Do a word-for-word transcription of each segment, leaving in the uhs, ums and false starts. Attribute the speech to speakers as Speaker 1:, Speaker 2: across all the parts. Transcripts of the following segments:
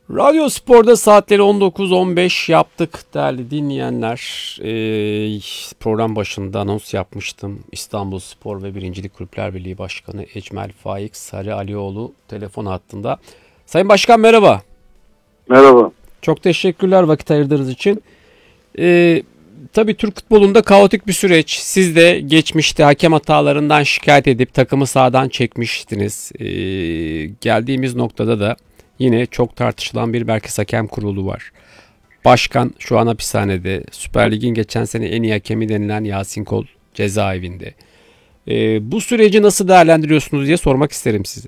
Speaker 1: Radyo Spor'da saatleri on dokuz on beş yaptık değerli dinleyenler. Ee, program başında anons yapmıştım. İstanbul Spor ve Birincilik Kulüpler Birliği Başkanı Ecmel Faik Sarı Alioğlu telefon hattında. Sayın Başkan merhaba.
Speaker 2: Merhaba.
Speaker 1: Çok teşekkürler vakit ayırdığınız için. Ee, tabii Türk futbolunda kaotik bir süreç. Siz de geçmişte hakem hatalarından şikayet edip takımı sahadan çekmiştiniz. Ee, geldiğimiz noktada da yine çok tartışılan bir Merkez Hakem Kurulu var. Başkan şu an hapishanede. Süper Lig'in geçen sene en iyi hakemi denilen Yasin Kol cezaevinde. Ee, bu süreci nasıl değerlendiriyorsunuz diye sormak isterim size.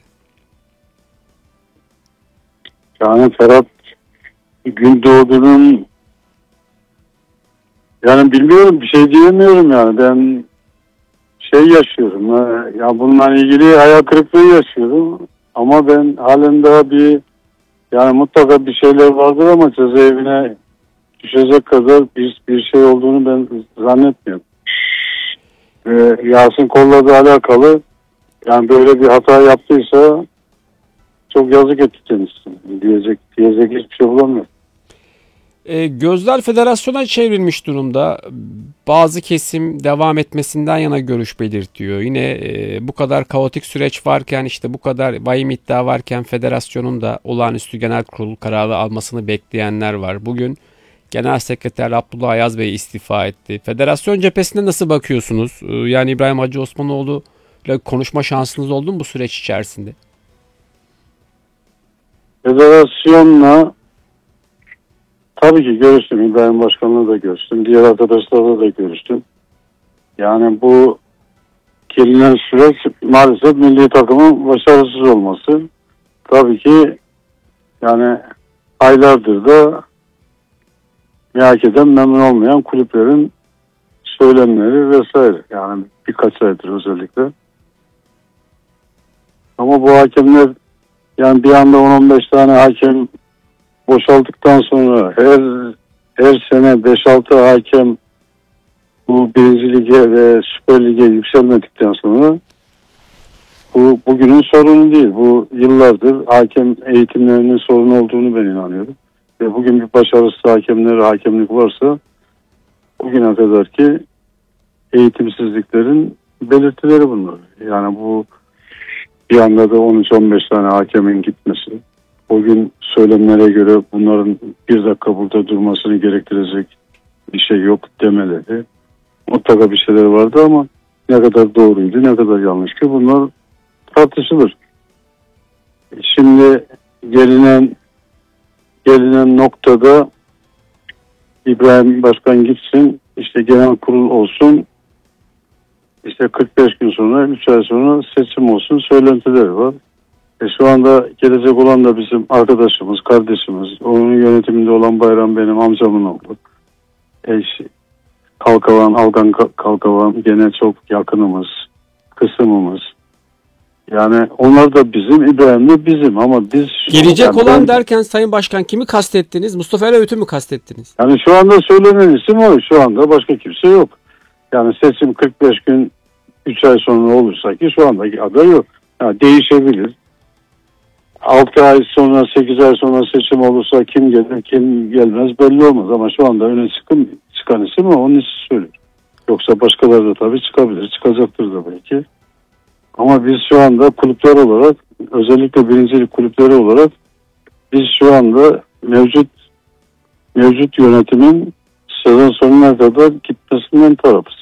Speaker 2: Yani Ferhat Gündoğdu'nun yani bilmiyorum, bir şey diyemiyorum yani. Ben şey yaşıyorum. Ya bununla ilgili hayal kırıklığı yaşıyorum. Ama ben halen daha bir yani mutlaka bir şeyler vardır ama cezaevine düşecek kadar bir, bir şey olduğunu ben zannetmiyorum. Ee, Yasin Kol'la da alakalı yani böyle bir hata yaptıysa çok yazık etti kendisine. Diyecek, diyecek hiçbir şey bulamıyorum.
Speaker 1: E, gözler federasyona çevrilmiş durumda. Bazı kesim devam etmesinden yana görüş belirtiyor. Yine e, bu kadar kaotik süreç varken, işte bu kadar vahim iddia varken federasyonun da olağanüstü genel kurul kararı almasını bekleyenler var. Bugün Genel Sekreter Abdullah Ayaz Bey istifa etti. Federasyon cephesinde nasıl bakıyorsunuz? E, yani İbrahim Hacı Osmanoğlu ile konuşma şansınız oldu mu bu süreç içerisinde?
Speaker 2: Federasyonla tabii ki görüştüm. İbrahim Başkan'la da görüştüm. Diğer arkadaşlarla da görüştüm. Yani bu gelinen süreç maalesef milli takımın başarısız olması. Tabii ki yani aylardır da merak eden, memnun olmayan kulüplerin söylemleri vesaire. Yani birkaç aydır özellikle. Ama bu hakemler yani bir anda on on beş tane hakem boşaldıktan sonra her her sene beş altı hakem bu birinci lige ve Süper Lig'e yükselmedikten sonra bu bugünün sorunu değil. Bu yıllardır hakem eğitimlerinin sorunu olduğunu ben inanıyorum. Ve bugün bir başarısız hakemler, hakemlik varsa bugüne kadar ki eğitimsizliklerin belirtileri bunlar. Yani bu bir anda da on üç on beş tane hakemin gitmesi, o gün söylemlere göre bunların bir dakika burada durmasını gerektirecek bir şey yok demeleri. Mutlaka bir şeyler vardı ama ne kadar doğruydu, ne kadar yanlıştı bunlar tartışılır. Şimdi gelinen gelinen noktada İbrahim Başkan gitsin, işte genel kurul olsun, işte kırk beş gün sonra, üç ay sonra seçim olsun söylentileri var. E şu anda gelecek olan da bizim arkadaşımız, kardeşimiz. Onun yönetiminde olan Bayram benim amcamın oğlu. Eş, Kalkavan, Algan Kalkavan gene çok yakınımız, kısımımız. Yani onlar da bizim, İbrahim de bizim ama biz...
Speaker 1: Gelecek
Speaker 2: yani
Speaker 1: olan
Speaker 2: ben,
Speaker 1: derken Sayın Başkan kimi kastettiniz? Mustafa Eröğüt'ü mü kastettiniz?
Speaker 2: Yani şu anda söylenen isim o. Şu anda başka kimse yok. Yani seçim kırk beş gün, üç ay sonra olursa ki şu andaki aday yok. Yani değişebilir. altı ay sonra, sekiz ay sonra seçim olursa kim gelir, kim gelmez belli olmaz. Ama şu anda öne çıkan, çıkan isim o. Onun için söylüyorum. Yoksa başkaları da tabii çıkabilir. Çıkacaktır da belki. Ama biz şu anda kulüpler olarak, özellikle birincilik kulüpleri olarak biz şu anda mevcut mevcut yönetimin sezon sonuna kadar gitmesinden tarafız.